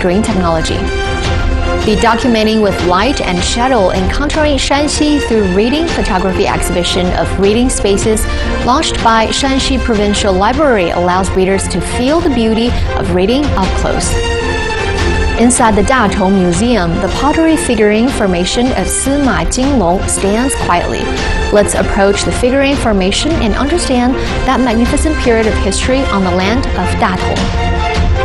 green technology. The Documenting with Light and Shadow Encountering Shanxi Through Reading Photography exhibition of reading spaces launched by Shanxi Provincial Library allows readers to feel the beauty of reading up close. Inside the Datong Museum, the pottery figurine formation of Sima Jinglong stands quietly. Let's approach the figurine formation and understand that magnificent period of history on the land of Datong.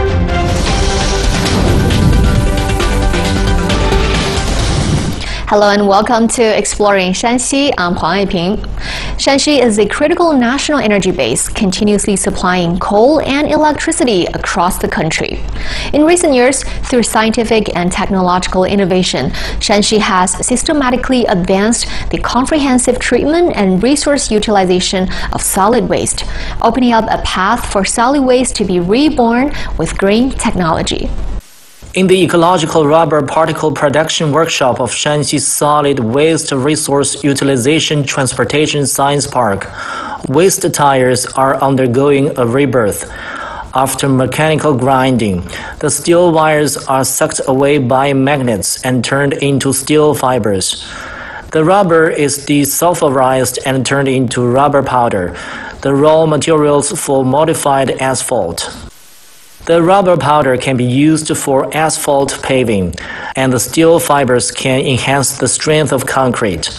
Hello and welcome to Exploring Shanxi. I'm Huang Eiping. Shanxi is a critical national energy base, continuously supplying coal and electricity across the country. In recent years, through scientific and technological innovation, Shanxi has systematically advanced the comprehensive treatment and resource utilization of solid waste, opening up a path for solid waste to be reborn with green technology. In the Ecological Rubber Particle Production Workshop of Shanxi Solid Waste Resource Utilization Transportation Science Park, waste tires are undergoing a rebirth. After mechanical grinding, the steel wires are sucked away by magnets and turned into steel fibers. The rubber is desulfurized and turned into rubber powder, the raw materials for modified asphalt. The rubber powder can be used for asphalt paving, and the steel fibers can enhance the strength of concrete.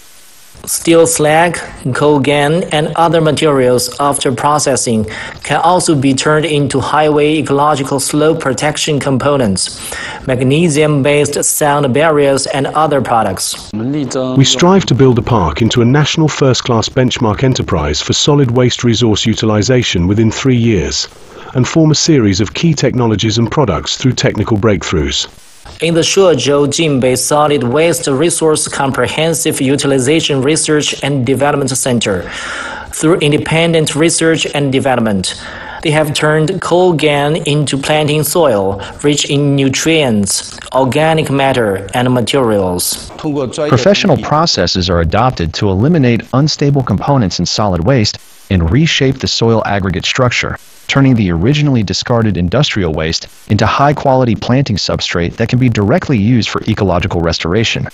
Steel slag, coal gas, and other materials after processing can also be turned into highway ecological slope protection components, magnesium-based sound barriers, and other products. We strive to build a park into a national first-class benchmark enterprise for solid waste resource utilization within 3 years, and form a series of key technologies and products through technical breakthroughs. In the Shezhou Jinbei Solid Waste Resource Comprehensive Utilization Research and Development Center, through independent research and development, they have turned coal gas into planting soil rich in nutrients, organic matter, and materials. Professional processes are adopted to eliminate unstable components in solid waste and reshape the soil aggregate structure, turning the originally discarded industrial waste into high-quality planting substrate that can be directly used for ecological restoration.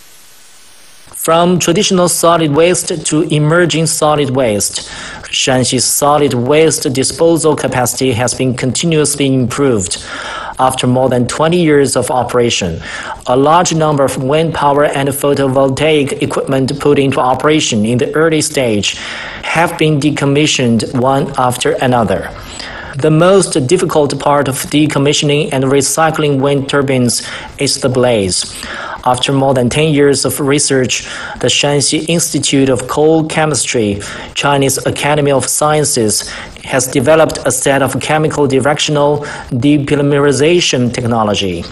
From traditional solid waste to emerging solid waste, Shanxi's solid waste disposal capacity has been continuously improved. After more than 20 years of operation, a large number of wind power and photovoltaic equipment put into operation in the early stage have been decommissioned one after another. The most difficult part of decommissioning and recycling wind turbines is the blades. After more than 10 years of research, the Shanxi Institute of Coal Chemistry, Chinese Academy of Sciences, has developed a set of chemical directional depolymerization technology.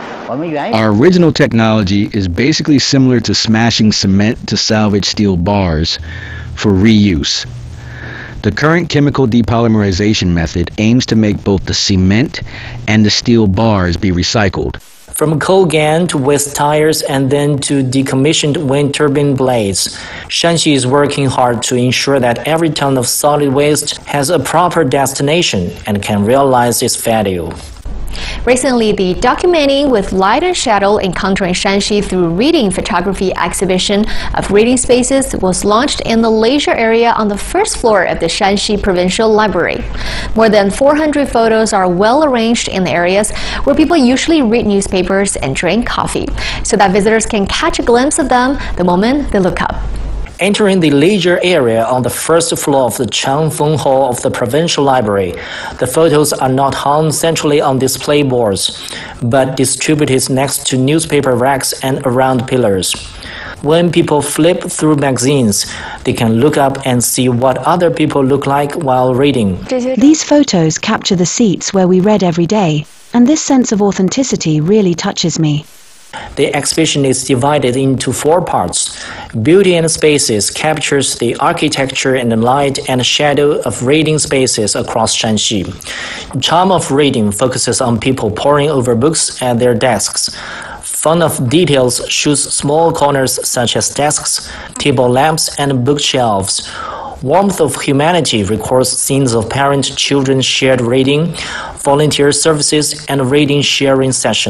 Our original technology is basically similar to smashing cement to salvage steel bars for reuse. The current chemical depolymerization method aims to make both the cement and the steel bars be recycled. From coal gas to waste tires and then to decommissioned wind turbine blades, Shanxi is working hard to ensure that every ton of solid waste has a proper destination and can realize its value. Recently, the Documenting with Light and Shadow Encountering Shanxi Through Reading Photography exhibition of reading spaces was launched in the leisure area on the first floor of the Shanxi Provincial Library. More than 400 photos are well arranged in the areas where people usually read newspapers and drink coffee, so that visitors can catch a glimpse of them the moment they look up. Entering the leisure area on the first floor of the Changfeng Hall of the Provincial Library, the photos are not hung centrally on display boards, but distributed next to newspaper racks and around pillars. When people flip through magazines, they can look up and see what other people look like while reading. These photos capture the seats where we read every day, and this sense of authenticity really touches me. The exhibition is divided into 4 parts. Beauty and Spaces captures the architecture and the light and shadow of reading spaces across Shanxi. Charm of Reading focuses on people poring over books at their desks. Fun of Details shoots small corners such as desks, table lamps, and bookshelves. Warmth of Humanity records scenes of parent-children shared reading, volunteer services, and reading sharing sessions.